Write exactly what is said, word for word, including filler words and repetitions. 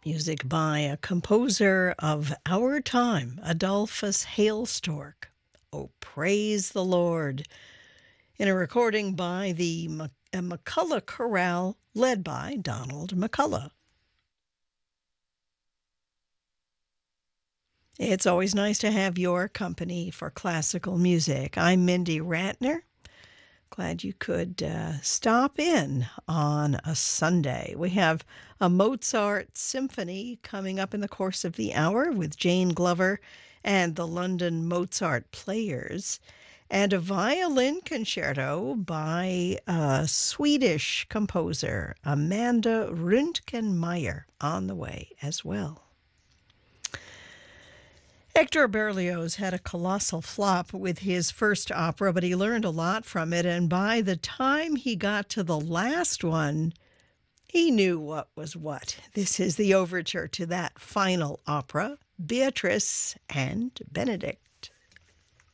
Music by a composer of our time, Adolphus Hailstork. Oh, praise the Lord. In a recording by the Mc- uh, McCullough Chorale, led by Donald McCullough. It's always nice to have your company for classical music. I'm Mindy Ratner. Glad you could uh, stop in on a Sunday. We have a Mozart symphony coming up in the course of the hour with Jane Glover and the London Mozart Players, and a violin concerto by a Swedish composer, Amanda Röntgenmeier, on the way as well. Hector Berlioz had a colossal flop with his first opera, but he learned a lot from it, and by the time he got to the last one, he knew what was what. This is the overture to that final opera, Beatrice and Benedict.